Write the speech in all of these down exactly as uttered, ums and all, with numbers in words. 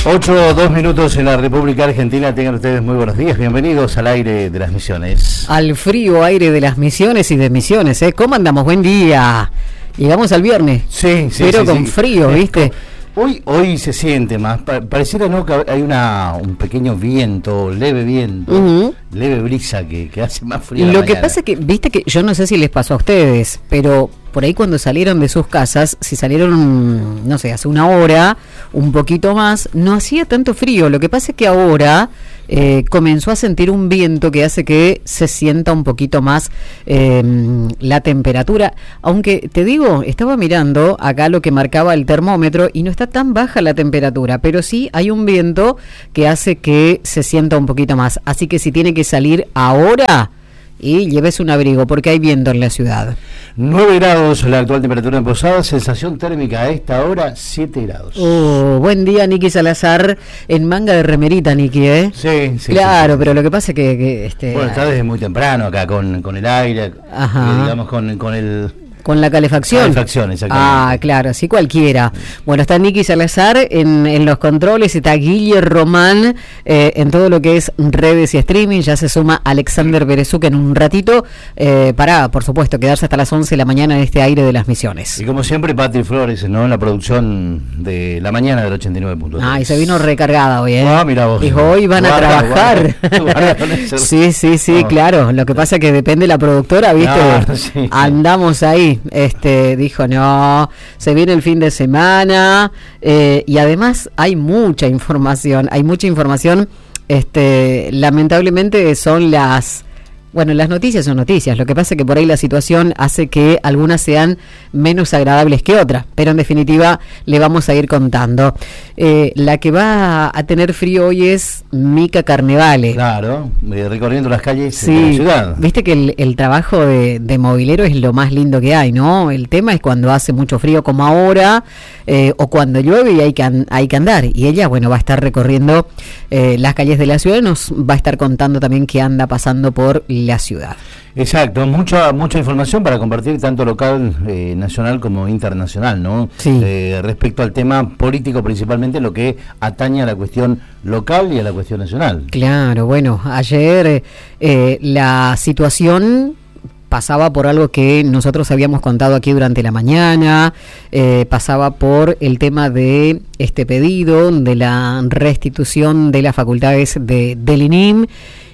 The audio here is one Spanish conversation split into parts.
ocho, dos minutos en la República Argentina. Tengan ustedes muy buenos días. Bienvenidos al aire de las Misiones. Al frío aire de las Misiones y de Misiones, ¿eh? ¿Cómo andamos? Buen día. Llegamos al viernes. Sí, sí. Pero sí, con sí. frío, ¿viste? Hoy hoy se siente más. Pa- pareciera no que hay una un pequeño viento, leve viento, Uh-huh. leve brisa que, que hace más frío. Lo la que mañana. pasa es que, viste que yo no sé si les pasó a ustedes, pero por ahí cuando salieron de sus casas, si salieron, no sé, hace una hora, un poquito más, no hacía tanto frío. Lo que pasa es que ahora eh, comenzó a sentir un viento que hace que se sienta un poquito más eh, la temperatura. Aunque te digo, estaba mirando acá lo que marcaba el termómetro y no está tan baja la temperatura, pero sí hay un viento que hace que se sienta un poquito más. Así que si tiene que salir ahora, y lleves un abrigo porque hay viento en la ciudad. nueve grados la actual temperatura en Posadas, sensación térmica a esta hora siete grados. Oh, buen día, Niki Salazar, en manga de remerita, Niki, ¿eh? Sí, sí. Claro, sí, sí. pero lo que pasa es que, que este, Bueno, está desde muy temprano acá con, con el aire, Ajá. eh, digamos con, con el... con la calefacción. Calefacción, exactamente. Ah, claro, así cualquiera. Bueno, está Niki Salazar en, en los controles, está Guille Román eh, en todo lo que es redes y streaming, ya se suma Alexander Berezuk en un ratito eh, para, por supuesto, quedarse hasta las once de la mañana en este aire de las Misiones. Y como siempre, Patri Flores, ¿no? En la producción de la mañana del ochenta y nueve punto tres. Ah, y se vino recargada hoy, ¿eh? Ah, mira vos. Dijo, hoy van Guarda, a trabajar. guarda, guarda con eso. Sí, sí, sí, No. claro. Lo que pasa es que depende de la productora, ¿viste? Claro, sí, sí. Andamos ahí. Este, dijo, no, se viene el fin de semana. Eh, y además hay mucha información. Hay mucha información. Este, lamentablemente son las... Bueno, las noticias son noticias, lo que pasa es que por ahí la situación hace que algunas sean menos agradables que otras, pero en definitiva le vamos a ir contando. Eh, la que va a tener frío hoy es Mica Carnevale. Claro, eh, recorriendo las calles Sí, de la ciudad. viste que el, el trabajo de, de movilero es lo más lindo que hay, ¿no? El tema es cuando hace mucho frío como ahora, eh, o cuando llueve y hay que, an- hay que andar. Y ella, bueno, va a estar recorriendo eh, las calles de la ciudad y nos va a estar contando también qué anda pasando por la ciudad. Exacto, mucha mucha información para compartir tanto local, eh, nacional como internacional, ¿no? Sí. Eh, respecto al tema político, principalmente lo que atañe a la cuestión local y a la cuestión nacional. Claro, bueno, ayer eh, la situación pasaba por algo que nosotros habíamos contado aquí durante la mañana, eh, pasaba por el tema de este pedido de la restitución de las facultades de, del I N I M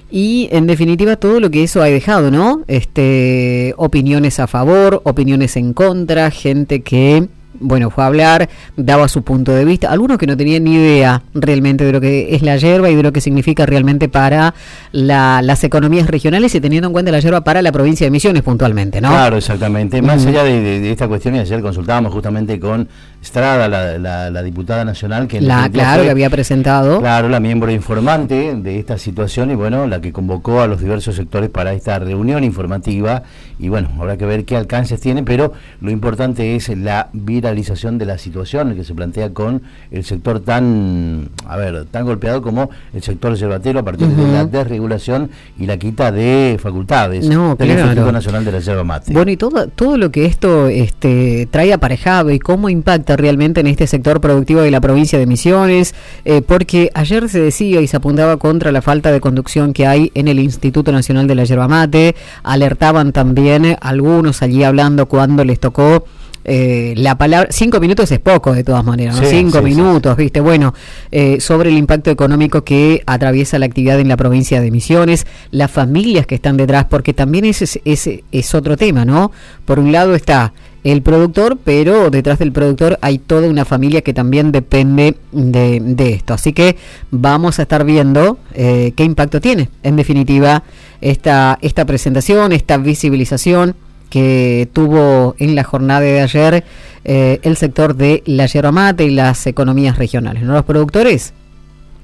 y en definitiva todo lo que eso ha dejado, ¿no? Este, opiniones a favor, opiniones en contra, gente que... Bueno, fue a hablar, daba su punto de vista, algunos que no tenían ni idea realmente de lo que es la yerba y de lo que significa realmente para la, las economías regionales y teniendo en cuenta la yerba para la provincia de Misiones puntualmente, ¿no? Claro, exactamente. Más Ujú. allá de, de- de esta cuestión, y ayer consultábamos justamente con Estrada, la, la- la diputada nacional, que en La, definitiva claro, fue, que había presentado. claro, la miembro informante de esta situación y bueno, la que convocó a los diversos sectores para esta reunión informativa y bueno, habrá que ver qué alcances tiene, pero lo importante es la viralización de la situación que se plantea con el sector tan, a ver, tan golpeado como el sector yerbatero a partir Ujú. de la desregulación y la quita de facultades No, del claro. Instituto Nacional de la Yerba Mate. Bueno, y todo, todo lo que esto este, trae aparejado y cómo impacta realmente en este sector productivo de la provincia de Misiones, eh, porque ayer se decía y se apuntaba contra la falta de conducción que hay en el Instituto Nacional de la Yerba Mate, alertaban también algunos allí hablando cuando les tocó eh, la palabra, cinco minutos es poco de todas maneras, ¿no? Sí, cinco sí, minutos, sí. viste, bueno, eh, sobre el impacto económico que atraviesa la actividad en la provincia de Misiones, las familias que están detrás, porque también ese es, ese es otro tema, ¿no? Por un lado está el productor, pero detrás del productor hay toda una familia que también depende de, de esto. Así que vamos a estar viendo eh, qué impacto tiene, en definitiva, esta, esta presentación, esta visibilización que tuvo en la jornada de ayer eh, el sector de la yerba mate y las economías regionales, ¿no? Los productores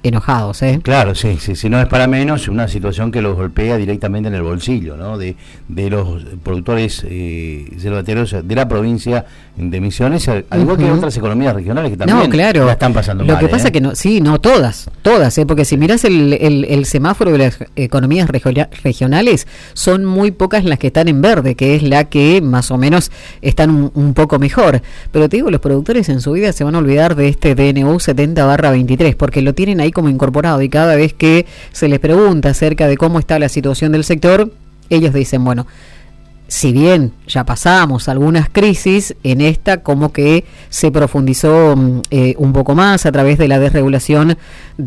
enojados, ¿eh? Claro, sí, sí, si no es para menos, una situación que los golpea directamente en el bolsillo, ¿no? De, de los productores eh, yerbateros de la provincia de Misiones, al uh-huh. igual que otras economías regionales que también no, claro. la están pasando Lo mal. que pasa ¿eh? que no, sí, no todas, todas, ¿eh? Porque si miras el, el, el semáforo de las economías regio- regionales, son muy pocas las que están en verde, que es la que más o menos están un, un poco mejor. Pero te digo, los productores en su vida se van a olvidar de este D N U setenta barra veintitrés, porque lo tienen ahí como incorporado, y cada vez que se les pregunta acerca de cómo está la situación del sector, ellos dicen, bueno, si bien ya pasamos algunas crisis, en esta como que se profundizó eh, un poco más a través de la desregulación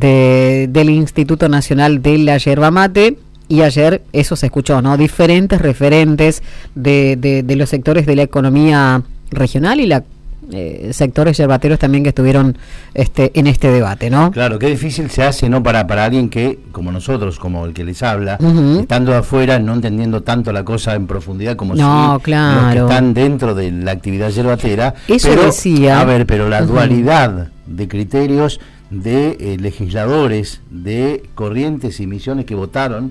de, del Instituto Nacional de la Yerba Mate. Y ayer eso se escuchó, ¿no? Diferentes referentes de, de, de los sectores de la economía regional y la Eh, sectores yerbateros también que estuvieron este en este debate, ¿no? Claro, qué difícil se hace, ¿no? Para, para alguien que, como nosotros, como el que les habla, uh-huh. estando afuera, no entendiendo tanto la cosa en profundidad como no, si claro. los que están dentro de la actividad yerbatera. Eso pero, decía. A ver, pero la uh-huh. dualidad de criterios de eh, legisladores, de corrientes y misiones que votaron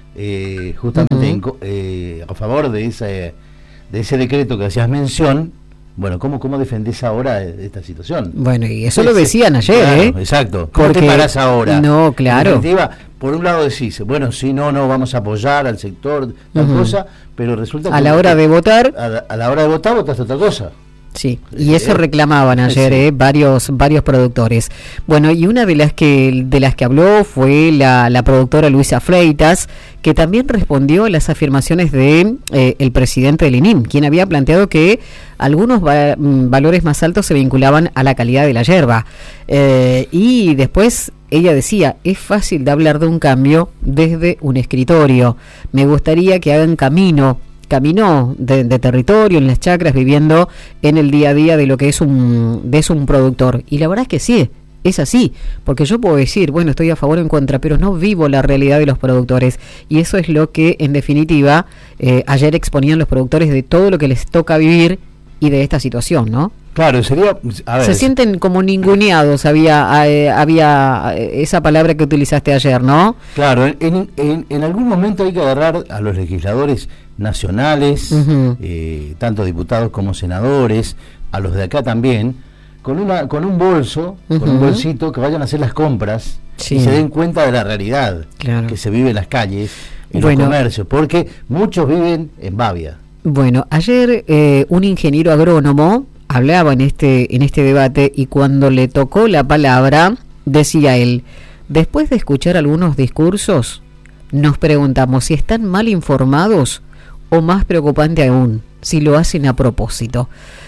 eh, justamente uh-huh. en, eh, a favor de ese, de ese decreto que hacías mención. Bueno, ¿cómo, cómo defendés ahora esta situación? Bueno, y eso sí, lo decían ayer, claro, ¿eh? Exacto. ¿Cómo Porque, te parás ahora? No, claro. En definitiva, por un lado decís, bueno, sí, no, no, vamos a apoyar al sector, tal uh-huh. cosa, pero resulta que... A la hora de votar... A la, a la hora de votar votaste otra cosa. Sí, y eso reclamaban ayer sí. eh, varios varios productores. Bueno, y una de las que de las que habló fue la, la productora Luisa Freitas, que también respondió a las afirmaciones de eh, el presidente del I N I M, quien había planteado que algunos va, valores más altos se vinculaban a la calidad de la yerba. Eh, y después ella decía, es fácil de hablar de un cambio desde un escritorio. Me gustaría que hagan camino caminó de, de territorio en las chacras, viviendo en el día a día de lo que es un de es un productor, y la verdad es que sí, es así, porque yo puedo decir, bueno, estoy a favor o en contra, pero no vivo la realidad de los productores, y eso es lo que en definitiva eh, ayer exponían los productores de todo lo que les toca vivir y de esta situación, ¿no? Claro, sería... A ver, se sienten como ninguneados, había eh, había esa palabra que utilizaste ayer, ¿no? Claro, en, en, en algún momento hay que agarrar a los legisladores nacionales, uh-huh. eh, tanto diputados como senadores, a los de acá también, con una con un bolso, uh-huh. con un bolsito, que vayan a hacer las compras sí. y se den cuenta de la realidad claro. que se vive en las calles, en bueno. los comercios, porque muchos viven en Bavia. Bueno, ayer eh, un ingeniero agrónomo hablaba en este en este debate, y cuando le tocó la palabra, decía él, después de escuchar algunos discursos, nos preguntamos si están mal informados o, más preocupante aún, si lo hacen a propósito.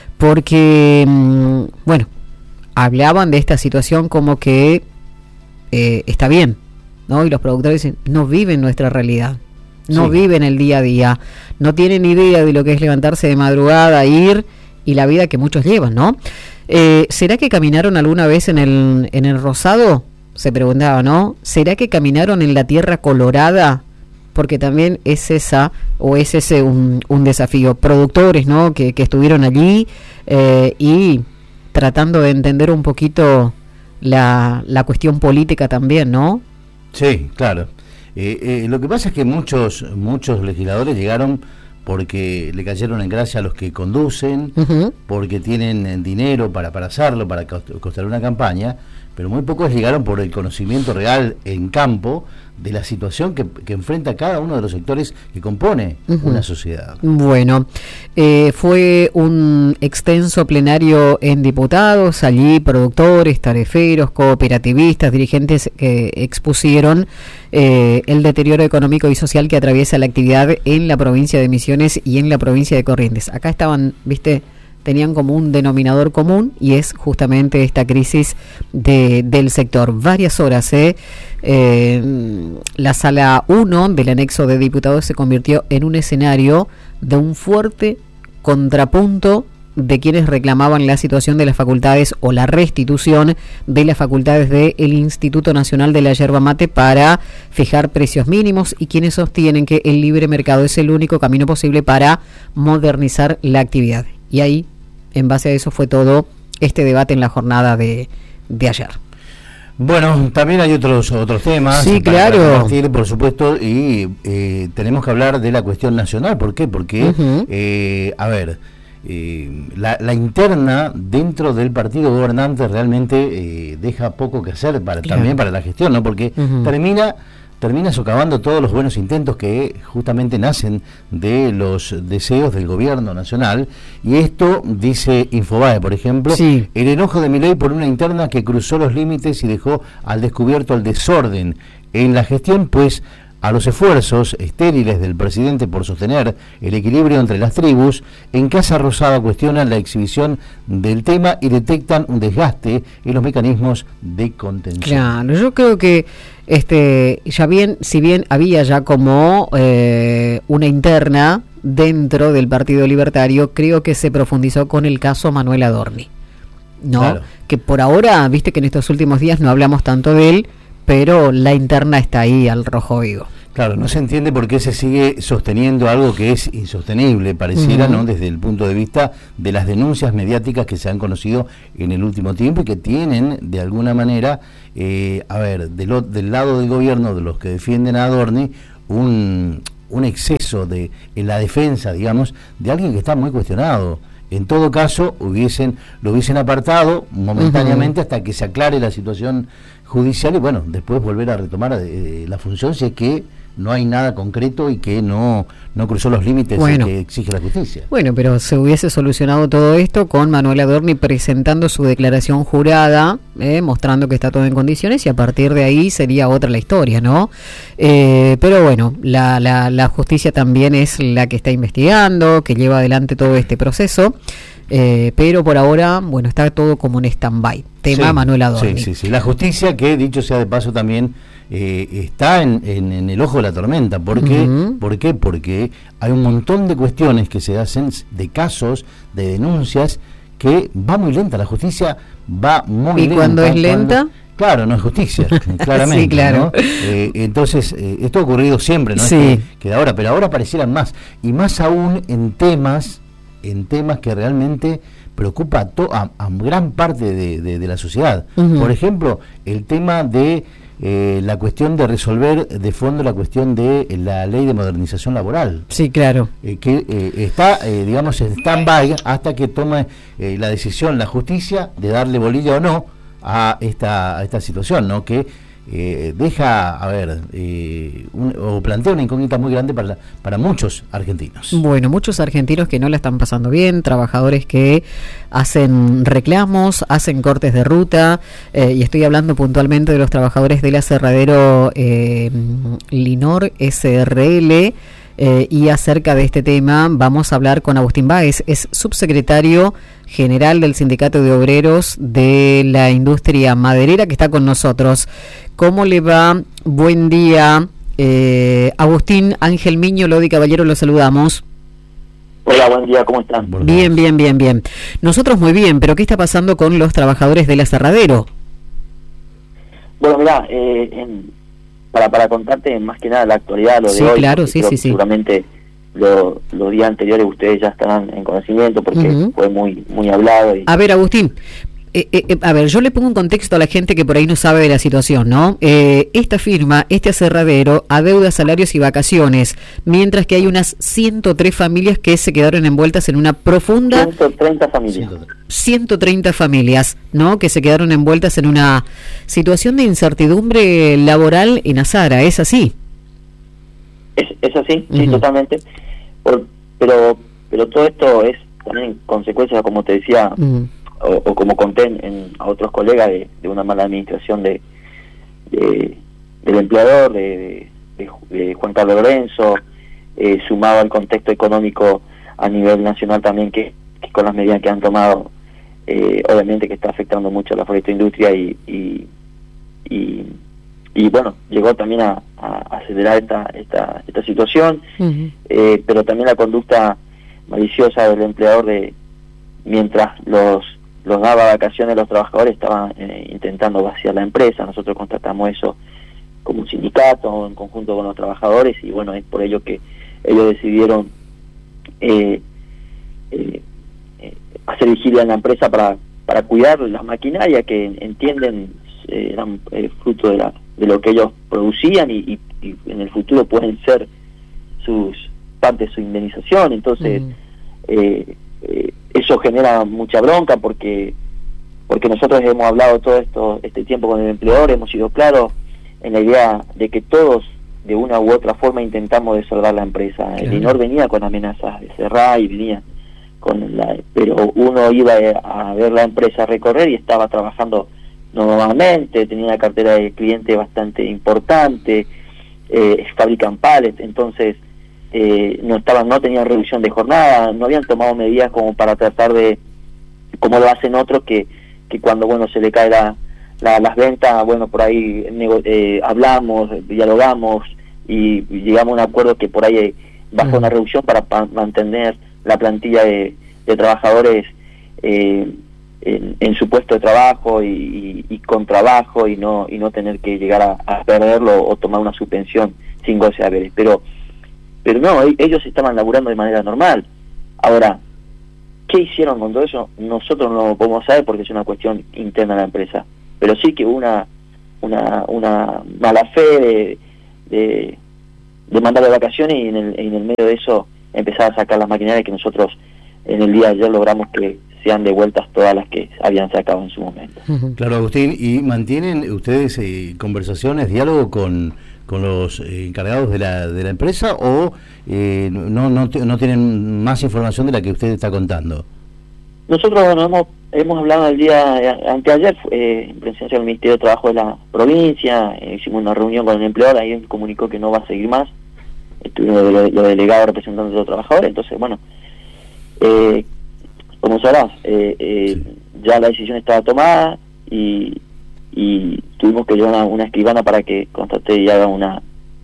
Porque, bueno, hablaban de esta situación como que eh, está bien, ¿no? Y los productores dicen, no viven nuestra realidad, no sí. viven el día a día, no tienen idea de lo que es levantarse de madrugada, ir, y la vida que muchos llevan, ¿no? Eh, ¿Será que caminaron alguna vez en el, en el Rosado? Se preguntaba, ¿no? ¿Será que caminaron en la Tierra Colorada? Porque también es esa, o es ese un, un desafío. Productores, ¿no? Que, que estuvieron allí eh, y tratando de entender un poquito la, la cuestión política también, ¿no? Sí, claro. Eh, eh, lo que pasa es que muchos, muchos legisladores llegaron porque le cayeron en gracia a los que conducen, uh-huh. porque tienen dinero para, para hacerlo, para costear una campaña, pero muy pocos llegaron por el conocimiento real en campo de la situación que, que enfrenta cada uno de los sectores que compone uh-huh. una sociedad. Bueno, eh, fue un extenso plenario en diputados, allí productores, tareferos, cooperativistas, dirigentes que expusieron eh, el deterioro económico y social que atraviesa la actividad en la provincia de Misiones y en la provincia de Corrientes. Acá estaban, viste, tenían como un denominador común, y es justamente esta crisis de, del sector. Varias horas, ¿eh? Eh, la sala uno del anexo de diputados se convirtió en un escenario de un fuerte contrapunto de quienes reclamaban la situación de las facultades o la restitución de las facultades del Instituto Nacional de la Yerba Mate para fijar precios mínimos, y quienes sostienen que el libre mercado es el único camino posible para modernizar la actividad. Y ahí, en base a eso, fue todo este debate en la jornada de, de ayer. Bueno, también hay otros otros temas. Sí, para, claro. para compartir, por supuesto, y eh, tenemos que hablar de la cuestión nacional. ¿Por qué? Porque, uh-huh. eh, a ver, eh, la, la interna dentro del partido gobernante realmente eh, deja poco que hacer para, claro. también para la gestión, ¿no? Porque uh-huh. termina... termina socavando todos los buenos intentos que justamente nacen de los deseos del gobierno nacional, y esto, dice Infobae, por ejemplo, sí. el enojo de Milei por una interna que cruzó los límites y dejó al descubierto el desorden en la gestión, pues a los esfuerzos estériles del presidente por sostener el equilibrio entre las tribus, en Casa Rosada cuestionan la exhibición del tema y detectan un desgaste en los mecanismos de contención. Claro, yo creo que este ya bien, si bien había ya como eh, una interna dentro del Partido Libertario, creo que se profundizó con el caso Manuel Adorni, ¿no? Claro. Que por ahora, viste que en estos últimos días no hablamos tanto de él, pero la interna está ahí al rojo vivo. Claro, no se entiende por qué se sigue sosteniendo algo que es insostenible, pareciera, uh-huh. ¿no? Desde el punto de vista de las denuncias mediáticas que se han conocido en el último tiempo y que tienen, de alguna manera, eh, a ver, de lo, del lado del gobierno, de los que defienden a Adorni, un, un exceso de en la defensa, digamos, de alguien que está muy cuestionado. En todo caso, hubiesen lo hubiesen apartado momentáneamente uh-huh. hasta que se aclare la situación judicial y, bueno, después volver a retomar eh, la función si es que no hay nada concreto y que no no cruzó los límites bueno, que exige la justicia. Bueno, pero se hubiese solucionado todo esto con Manuel Adorni presentando su declaración jurada, eh, mostrando que está todo en condiciones, y a partir de ahí sería otra la historia, ¿no? Eh, pero bueno, la, la, la justicia también es la que está investigando, que lleva adelante todo este proceso. Eh, pero por ahora, bueno, está todo como en stand-by. Tema sí, Manuel Adorni. Sí, sí, sí. La justicia, que dicho sea de paso también, eh, está en, en, en el ojo de la tormenta. ¿Por qué? Uh-huh. ¿Por qué? Porque hay un montón de cuestiones que se hacen, de casos, de denuncias, que va muy lenta. La justicia va muy ¿Y lenta. ¿Y cuando es lenta? Cuando, claro, no es justicia, claramente. Sí, claro. ¿no? Eh, entonces, eh, esto ha ocurrido siempre, no sí. es que, que de ahora, pero ahora parecieran más. Y más aún en temas... en temas que realmente preocupa a, to, a, a gran parte de, de, de la sociedad. Uh-huh. Por ejemplo, el tema de eh, la cuestión de resolver de fondo la cuestión de la ley de modernización laboral. Sí, claro. Eh, que eh, está, eh, digamos, en stand-by hasta que tome eh, la decisión la justicia de darle bolilla o no a esta, a esta situación, ¿no? Que Eh, deja, a ver, eh, un, o plantea una incógnita muy grande para, la, para muchos argentinos. Bueno, muchos argentinos que no la están pasando bien, trabajadores que hacen reclamos, hacen cortes de ruta, eh, y estoy hablando puntualmente de los trabajadores del aserradero eh, Linor S R L. Eh, y acerca de este tema vamos a hablar con Agustín Báez, es subsecretario general del Sindicato de Obreros de la Industria Maderera, que está con nosotros. ¿Cómo le va? Buen día. Eh, Agustín, Ángel Miño, Lodi Caballero, lo saludamos. Hola, buen día, ¿cómo están? Bien, bien, bien, bien. Nosotros muy bien, pero ¿qué está pasando con los trabajadores del aserradero? Bueno, mirá, eh, en... Para, para contarte más que nada la actualidad, lo de sí, hoy, claro, sí, sí, sí. seguramente lo, los días anteriores ustedes ya estarán en conocimiento porque uh-huh. fue muy muy hablado. Y... A ver, Agustín, eh, eh, a ver, yo le pongo un contexto a la gente que por ahí no sabe de la situación, ¿no? Eh, esta firma, este aserradero, adeuda salarios y vacaciones, mientras que hay unas ciento tres familias que se quedaron envueltas en una profunda... ciento treinta familias. ciento treinta familias, ¿no? Que se quedaron envueltas en una situación de incertidumbre laboral en Azara, ¿es así? Es, es así, uh-huh. sí, totalmente. Por, pero pero todo esto es también consecuencia, como te decía, uh-huh. o, o como conté en, en, a otros colegas, de, de una mala administración de, de del empleador, de, de, de Juan Carlos Lorenzo, eh, sumado al contexto económico a nivel nacional también, que, que con las medidas que han tomado, Eh, obviamente que está afectando mucho a la forestroindustria y, y y y bueno, llegó también a, a acelerar esta esta esta situación, uh-huh. eh, pero también la conducta maliciosa del empleador de mientras los los daba vacaciones a los trabajadores, estaban eh, intentando vaciar la empresa. Nosotros constatamos eso como un sindicato en conjunto con los trabajadores, y bueno, es por ello que ellos decidieron eh, eh, hacer vigilia en la empresa para para cuidar la maquinaria que entienden eh, eran eh, fruto de, la, de lo que ellos producían y, y, y en el futuro pueden ser sus parte de su indemnización. Entonces mm. eh, eh, eso genera mucha bronca porque porque nosotros hemos hablado todo esto este tiempo con el empleador, hemos sido claros en la idea de que todos de una u otra forma intentamos desoldar la empresa. Claro. El INOR venía con amenazas de cerrar y venía con la, pero uno iba a ver la empresa recorrer y estaba trabajando normalmente, tenía una cartera de clientes bastante importante, eh, fabrican pallets, entonces eh, no estaban, no tenían reducción de jornada, no habían tomado medidas como para tratar de, como lo hacen otros que, que cuando bueno se le cae la, la, las ventas, bueno por ahí eh, hablamos, dialogamos y, y llegamos a un acuerdo que por ahí bajo uh-huh. una reducción para pa mantener la plantilla de, de trabajadores eh, en, en su puesto de trabajo y, y, y con trabajo y no y no tener que llegar a, a perderlo o tomar una suspensión sin goce de haberes. Pero, pero no, ellos estaban laburando de manera normal. Ahora, ¿qué hicieron con todo eso? Nosotros no lo podemos saber porque es una cuestión interna de la empresa. Pero sí que hubo una, una, una mala fe de, de, de mandar de vacaciones y en el, en el medio de eso empezar a sacar las maquinarias que nosotros en el día de ayer logramos que sean devueltas todas las que habían sacado en su momento. Claro, Agustín, ¿y mantienen ustedes eh, conversaciones, diálogo con, con los eh, encargados de la, de la empresa o eh, no, no, no tienen más información de la que usted está contando? Nosotros bueno, hemos, hemos hablado el día anteayer eh, en presencia del Ministerio de Trabajo de la provincia, eh, hicimos una reunión con el empleador, ahí él comunicó que no va a seguir más. Estuvimos de los lo delegados representantes de los trabajadores, entonces bueno, eh, como sabrás, eh, eh, sí. ya la decisión estaba tomada y, y tuvimos que llevar una, una escribana para que constate y haga una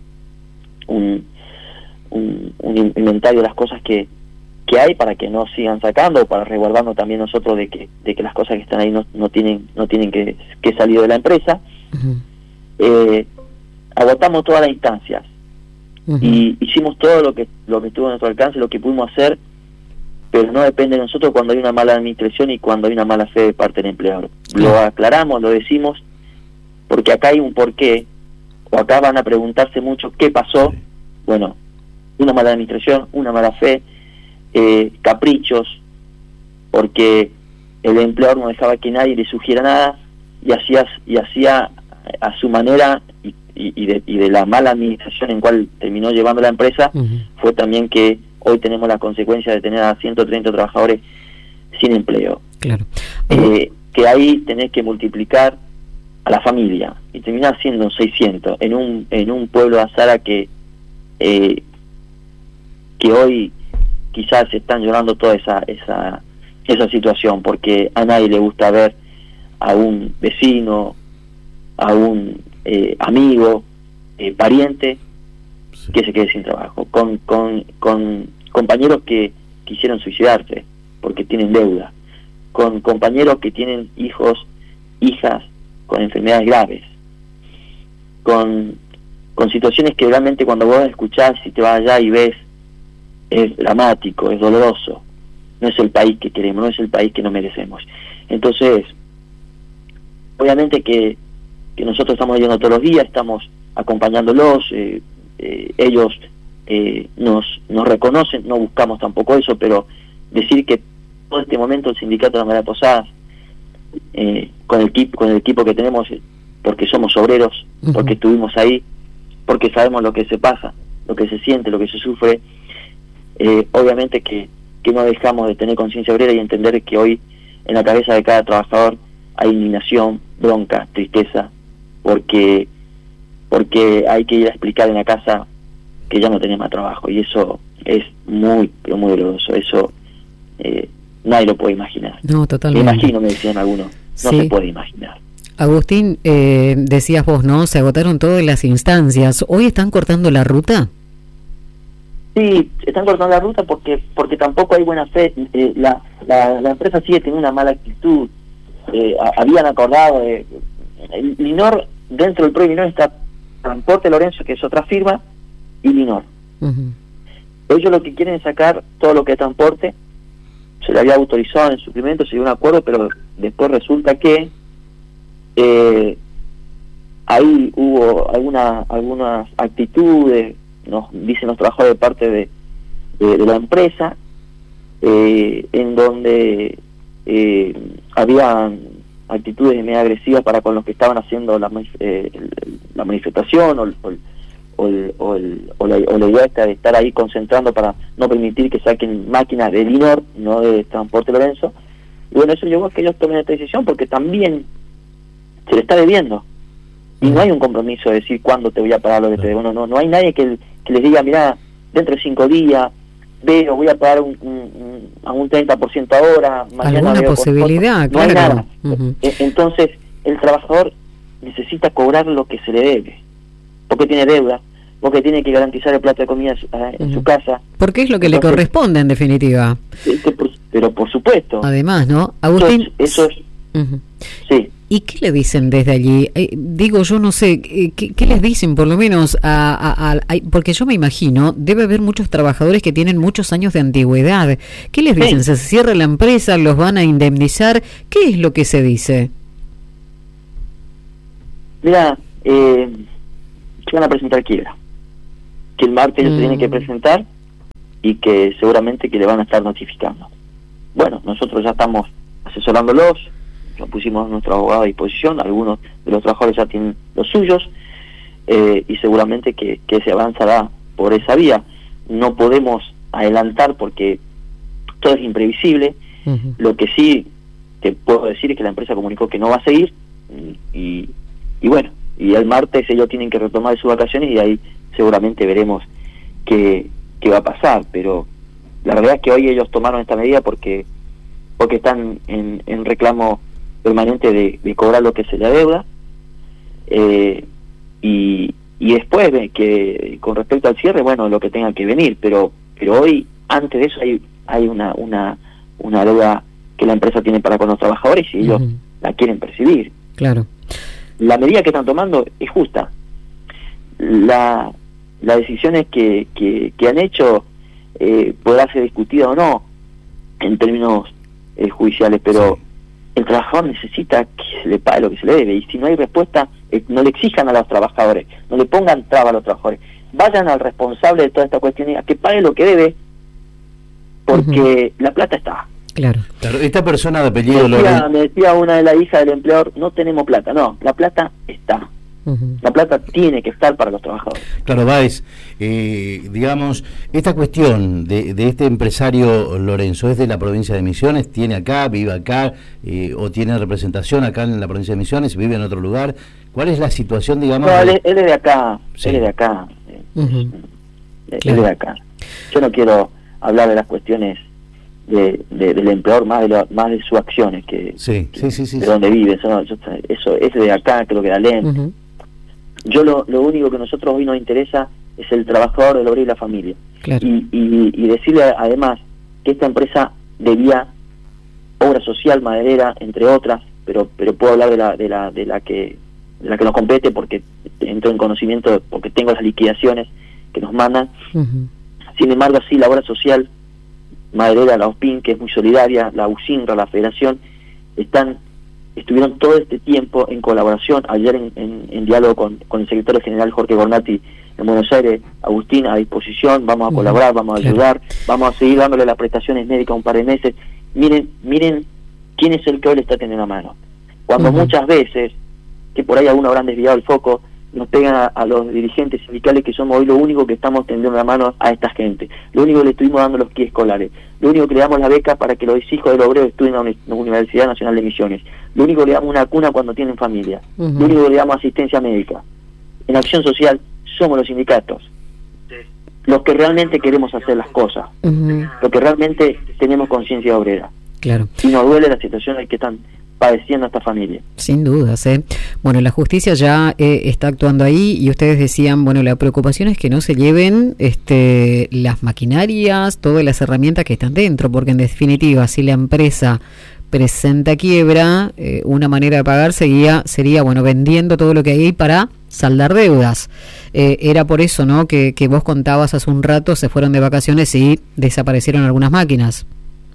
un, un, un inventario de las cosas que, que hay para que no sigan sacando, para resguardarnos también nosotros de que de que las cosas que están ahí no, no tienen no tienen que, que salir de la empresa. Uh-huh. eh, agotamos todas las instancias. Uh-huh. Y hicimos todo lo que lo que estuvo a nuestro alcance, lo que pudimos hacer, pero no depende de nosotros cuando hay una mala administración y cuando hay una mala fe de parte del empleador. Uh-huh. Lo aclaramos, lo decimos, porque acá hay un porqué, o acá van a preguntarse mucho qué pasó. Uh-huh. Bueno, una mala administración, una mala fe, eh, caprichos, porque el empleador no dejaba que nadie le sugiera nada y hacía, y hacía a su manera y Y, y, de, y de la mala administración en cual terminó llevando la empresa, uh-huh. fue también que hoy tenemos la consecuencia de tener a ciento treinta trabajadores sin empleo. Claro. Eh, que ahí tenés que multiplicar a la familia y terminar siendo seiscientos en un en un pueblo de Azara que eh, que hoy quizás se están llorando toda esa esa esa situación porque a nadie le gusta ver a un vecino, a un Eh, amigo, eh, pariente sí. que se quede sin trabajo, con, con, con compañeros que quisieron suicidarse porque tienen deuda, con compañeros que tienen hijos, hijas con enfermedades graves, con, con situaciones que realmente cuando vos escuchás y te vas allá y ves es dramático, es doloroso, no es el país que queremos, no es el país que nos merecemos. Entonces, obviamente que que nosotros estamos yendo todos los días, estamos acompañándolos, eh, eh, ellos eh, nos nos reconocen, no buscamos tampoco eso, pero decir que todo este momento el sindicato de la Madera Posadas, eh, con el equipo con el equipo que tenemos, porque somos obreros, uh-huh. porque estuvimos ahí, porque sabemos lo que se pasa, lo que se siente, lo que se sufre, eh, obviamente que, que no dejamos de tener conciencia obrera y entender que hoy en la cabeza de cada trabajador hay indignación, bronca, tristeza, porque porque hay que ir a explicar en la casa que ya no tenía más trabajo y eso es muy, pero muy doloroso, eso eh, nadie lo puede imaginar. No, totalmente. Me imagino, me decían algunos, no sí. se puede imaginar. Agustín, eh, decías vos, ¿no? Se agotaron todas las instancias. ¿Hoy están cortando la ruta? Sí, están cortando la ruta porque porque tampoco hay buena fe. Eh, la, la, la empresa sigue teniendo una mala actitud. Eh, a, habían acordado de... El Linor, dentro del propio Linor está Transporte Lorenzo, que es otra firma, y Linor. Uh-huh. Ellos lo que quieren es sacar todo lo que es transporte. Se le había autorizado en suplemento, se dio un acuerdo, pero después resulta que eh, alguna, algunas actitudes, nos dicen los trabajadores de parte de, de, de la empresa, eh, en donde eh, había actitudes medio agresivas para con los que estaban haciendo la, eh, la manifestación o, o, o, el, o, el, o, la, o la idea esta de estar ahí concentrando para no permitir que saquen máquinas de Linor, no de Transporte Lorenzo. Y bueno, eso llevó a que ellos tomen esta decisión porque también se le está debiendo y no hay un compromiso de decir cuándo te voy a pagar lo que te debo. No, no, no hay nadie que, que les diga, mira, dentro de cinco días veo, voy a pagar un, un, un, a un treinta por ciento ahora, mañana alguna veo posibilidad, por... no claro. hay nada. Uh-huh. Entonces el trabajador necesita cobrar lo que se le debe, porque tiene deuda, porque tiene que garantizar el plato de comida en uh-huh. su casa. Porque es lo que Entonces, le corresponde en definitiva. Pero por supuesto. Además, ¿no? Agustín. Eso es... Uh-huh. Sí. ¿Y qué le dicen desde allí? Eh, digo, yo no sé, ¿qué, qué les dicen por lo menos? A, a, a, a, porque yo me imagino, debe haber muchos trabajadores que tienen muchos años de antigüedad. ¿Qué les dicen? Sí. ¿Se cierra la empresa? ¿Los van a indemnizar? ¿Qué es lo que se dice? Mira, eh, que van a presentar quiebra. Que el martes mm. se tienen que presentar y que seguramente que le van a estar notificando. Bueno, nosotros ya estamos asesorándolos, lo pusimos a nuestro abogado a disposición, algunos de los trabajadores ya tienen los suyos, eh, y seguramente que, que se avanzará por esa vía. No podemos adelantar porque todo es imprevisible. Uh-huh. Lo que sí te puedo decir es que la empresa comunicó que no va a seguir, y, y bueno, y el martes ellos tienen que retomar sus vacaciones y ahí seguramente veremos qué, qué va a pasar, pero la verdad es que hoy ellos tomaron esta medida porque porque están en, en reclamo permanente de, de cobrar lo que se le adeuda, eh, y, y después que con respecto al cierre, bueno, lo que tenga que venir, pero pero hoy, antes de eso, hay hay una una una deuda que la empresa tiene para con los trabajadores y ellos uh-huh. la quieren percibir. Claro. La medida que están tomando es justa. La las decisiones que, que, que han hecho eh, podrá ser discutida o no en términos eh, judiciales, pero sí. El trabajador necesita que se le pague lo que se le debe, y si no hay respuesta, eh, no le exijan a los trabajadores, no le pongan traba a los trabajadores, vayan al responsable de toda esta cuestión a que pague lo que debe, porque uh-huh. la plata está. Claro. Claro, esta persona de apellido... Me decía, me decía una de las hijas del empleador, no tenemos plata, no, la plata está. Uh-huh. La plata tiene que estar para los trabajadores. Claro, Báez, eh, digamos, esta cuestión de, de este empresario Lorenzo, ¿es de la provincia de Misiones? ¿Tiene acá, vive acá, eh, o tiene representación acá en la provincia de Misiones, vive en otro lugar? ¿Cuál es la situación, digamos? No, él, él es de acá, sí. él es de acá, uh-huh. él claro. es de acá. Yo no quiero hablar de las cuestiones de, de, del empleador, más de, lo, más de sus acciones, que, sí, que sí, sí, sí, de sí. donde vive, eso, eso, eso es de acá, creo que de Alem. Uh-huh. Yo lo, lo único que a nosotros hoy nos interesa es el trabajador, el obrero y la familia. Claro. Y, y, y decirle además que esta empresa debía obra social, maderera, entre otras, pero pero puedo hablar de la de la de la que de la que nos compete porque entro en conocimiento, porque tengo las liquidaciones que nos mandan. Uh-huh. Sin embargo, sí, la obra social, maderera, la O S P I N, que es muy solidaria, la USINRA, la Federación, están estuvieron todo este tiempo en colaboración, ayer en, en, en diálogo con, con el secretario general Jorge Gornati en Buenos Aires. Agustín, a disposición, vamos a colaborar, vamos a claro. ayudar, vamos a seguir dándole las prestaciones médicas un par de meses. Miren, miren quién es el que hoy le está teniendo a mano. Cuando uh-huh. muchas veces, que por ahí algunos habrán desviado el foco, nos pegan a, a los dirigentes sindicales que somos hoy lo único que estamos tendiendo la mano a esta gente, lo único que le estuvimos dando los kits escolares, lo único que le damos la beca para que los hijos del obrero estudien en la Universidad Nacional de Misiones, lo único que le damos una cuna cuando tienen familia, uh-huh. lo único que le damos asistencia médica. En acción social somos los sindicatos, los que realmente queremos hacer las cosas, uh-huh. los que realmente tenemos conciencia obrera. Claro. Y nos duele la situación en que están padeciendo a esta familia. Sin dudas, ¿eh? Bueno, la justicia ya eh, está actuando ahí y ustedes decían, bueno, la preocupación es que no se lleven este, las maquinarias, todas las herramientas que están dentro, porque en definitiva, si la empresa presenta quiebra, eh, una manera de pagar sería, sería, bueno, vendiendo todo lo que hay para saldar deudas. Eh, era por eso, ¿no?, que, que vos contabas hace un rato, se fueron de vacaciones y desaparecieron algunas máquinas.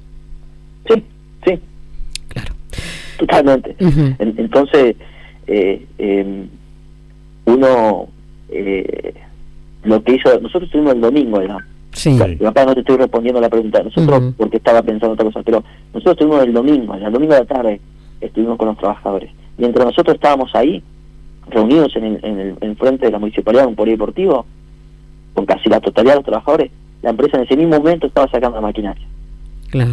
Sí, sí. Claro. Totalmente. Uh-huh. Entonces, eh, eh, uno eh, lo que hizo, nosotros estuvimos el domingo allá. Sí. O sea, yo acá no te estoy respondiendo la pregunta, nosotros, uh-huh. porque estaba pensando otra cosa, pero nosotros estuvimos el domingo, el domingo de la tarde estuvimos con los trabajadores. Mientras nosotros estábamos ahí, reunidos en el, en el en frente de la municipalidad de un polideportivo, con casi la totalidad de los trabajadores, la empresa en ese mismo momento estaba sacando la maquinaria. Claro.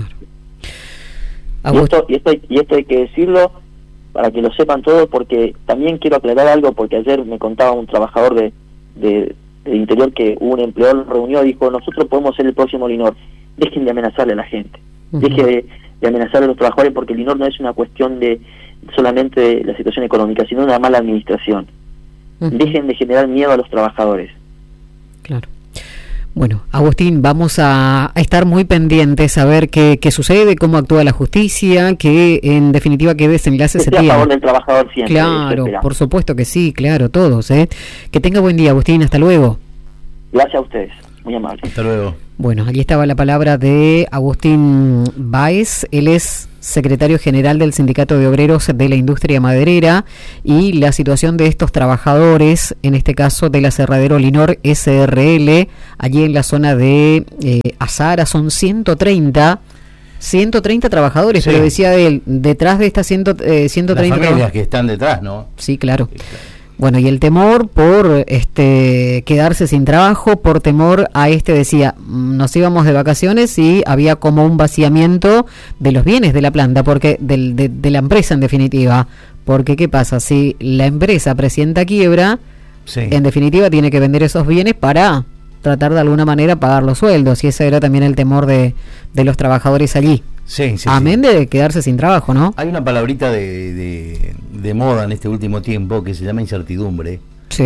Y esto, y esto, hay, y esto hay que decirlo para que lo sepan todos, porque también quiero aclarar algo, porque ayer me contaba un trabajador de, de del interior que un empleador reunió y dijo, nosotros podemos ser el próximo Linor. Dejen de amenazarle a la gente, uh-huh. dejen de, de amenazarle a los trabajadores, porque el Linor no es una cuestión de solamente de la situación económica, sino una mala administración. Uh-huh. Dejen de generar miedo a los trabajadores. Claro. Bueno, Agustín, vamos a, a estar muy pendientes a ver qué, qué sucede, cómo actúa la justicia, que en definitiva qué desenlace se tiene. A favor del trabajador siempre. Claro, por supuesto que sí, claro, todos. ¿eh? Que tenga buen día, Agustín, hasta luego. Gracias a ustedes, muy amable. Hasta luego. Bueno, aquí estaba la palabra de Agustín Báez, él es secretario general del Sindicato de Obreros de la Industria Maderera, y la situación de estos trabajadores, en este caso del aserradero Linor S R L, allí en la zona de eh, Azara, son ciento treinta trabajadores, sí. Pero decía él, detrás de estas ciento, eh, ciento treinta... Las familias que están detrás, ¿no? Sí, claro. Sí, claro. Bueno, y el temor por este quedarse sin trabajo, por temor a este, decía, nos íbamos de vacaciones y había como un vaciamiento de los bienes de la planta, porque del, de, de la empresa en definitiva, porque ¿qué pasa? Si la empresa presenta quiebra, sí. En definitiva tiene que vender esos bienes para tratar de alguna manera pagar los sueldos, y ese era también el temor de, de los trabajadores allí. Sí, sí, Amén sí. de quedarse sin trabajo, ¿no? Hay una palabrita de, de, de moda en este último tiempo que se llama incertidumbre.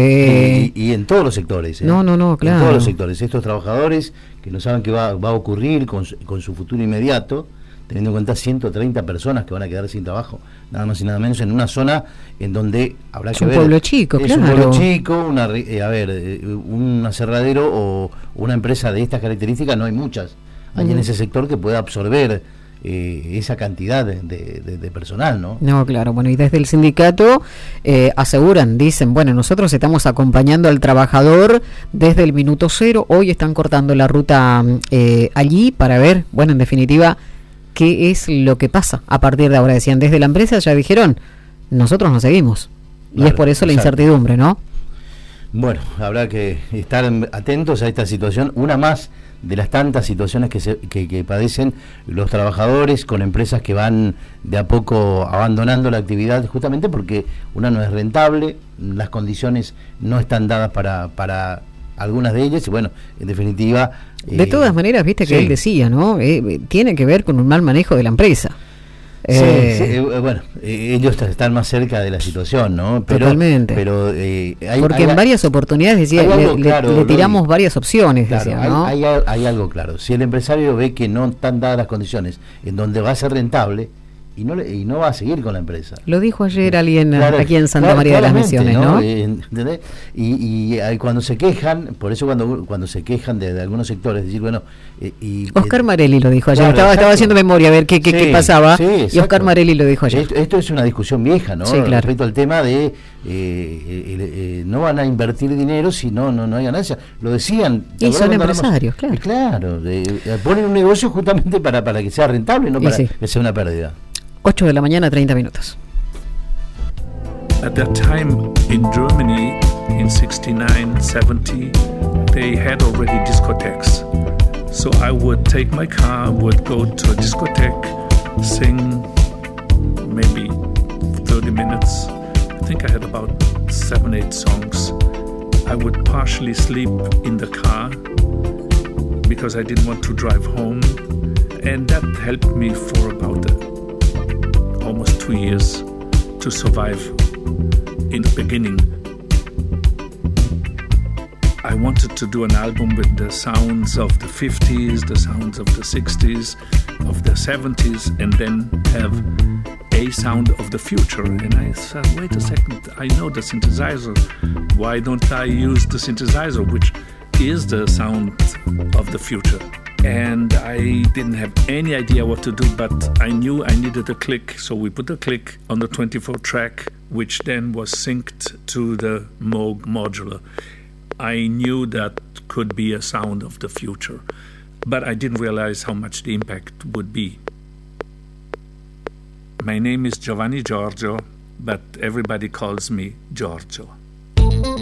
Sí. Y, y en todos los sectores. ¿eh? No, no, no, claro. En todos los sectores. Estos trabajadores que no saben qué va, va a ocurrir con su, con su futuro inmediato, teniendo en cuenta ciento treinta personas que van a quedar sin trabajo, nada más y nada menos, en una zona en donde habrá es que ver... Es un pueblo chico, es claro. Es un pueblo chico, una, eh, a ver, eh, un aserradero o una empresa de estas características, no hay muchas. Hay uh-huh. en ese sector que pueda absorber eh, esa cantidad de, de, de personal, ¿no? No, claro, bueno, y desde el sindicato eh, aseguran, dicen, bueno, nosotros estamos acompañando al trabajador desde el minuto cero, hoy están cortando la ruta eh, allí para ver, bueno, en definitiva, qué es lo que pasa a partir de ahora. Decían, desde la empresa ya dijeron, nosotros no seguimos, y claro, es por eso la exacto. incertidumbre, ¿no? Bueno, habrá que estar atentos a esta situación, una más de las tantas situaciones que, se, que, que padecen los trabajadores con empresas que van de a poco abandonando la actividad, justamente porque una no es rentable, las condiciones no están dadas para, para algunas de ellas, y bueno, en definitiva... De eh, todas maneras, viste que sí. Él decía, ¿no? Eh, tiene que ver con un mal manejo de la empresa. Sí, eh, sí, eh, bueno, eh, ellos están más cerca de la situación, ¿no? Pero, totalmente. Pero, eh, hay, porque hay, en varias oportunidades decía, le, claro, le, le tiramos lo, varias opciones, claro, decía, ¿no? Hay, hay, hay algo claro. Si el empresario ve que no están dadas las condiciones en donde va a ser rentable, y no le, y no va a seguir con la empresa. Lo dijo ayer alguien claro, aquí en Santa claro, María de las Misiones, ¿no? ¿no? ¿Entendés? Y, y cuando se quejan, por eso cuando cuando se quejan de, de algunos sectores, decir, bueno... Eh, y, Oscar Marelli lo dijo ayer, claro, estaba, estaba haciendo memoria a ver qué, qué, sí, qué pasaba, sí, y Oscar Marelli lo dijo ayer. Esto, esto es una discusión vieja, ¿no? Sí, claro. Respecto al tema de eh, eh, eh, no van a invertir dinero si no no, no hay ganancia. Lo decían... Y son empresarios, claro. Eh, claro, eh, ponen un negocio justamente para, para que sea rentable, no para sí. que sea una pérdida. ocho de la mañana, treinta minutos. At that time in Germany, in sixty-nine, seventy, they had already discotheques. So I would take my car, would go to a discotheque, sing maybe thirty minutes. I think I had about seven, eight songs. I would partially sleep in the car because I didn't want to drive home. And that helped me for about a almost two years to survive in the beginning. I wanted to do an album with the sounds of the fifties, the sounds of the sixties, of the seventies, and then have a sound of the future. And I said, wait a second, I know the synthesizer. Why don't I use the synthesizer, which is the sound of the future? And I didn't have any idea what to do, but I knew I needed a click, so we put a click on the twenty-four track which then was synced to the Moog modular. I knew that could be a sound of the future, but I didn't realize how much the impact would be. My name is Giovanni Giorgio, but everybody calls me Giorgio.